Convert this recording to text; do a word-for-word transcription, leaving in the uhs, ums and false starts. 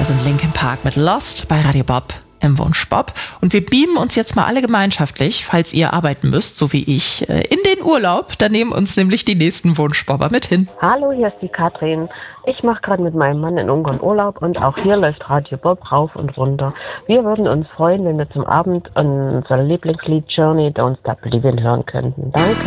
Das sind Linkin Park mit Lost bei Radio Bob im Wunsch Bob. Und wir beamen uns jetzt mal alle gemeinschaftlich, falls ihr arbeiten müsst, so wie ich, in den Urlaub. Da nehmen uns nämlich die nächsten Wunschbobber mit hin. Hallo, hier ist die Katrin. Ich mache gerade mit meinem Mann in Ungarn Urlaub und auch hier läuft Radio Bob rauf und runter. Wir würden uns freuen, wenn wir zum Abend unser Lieblingslied Journey Don't Stop Believin' hören könnten. Danke.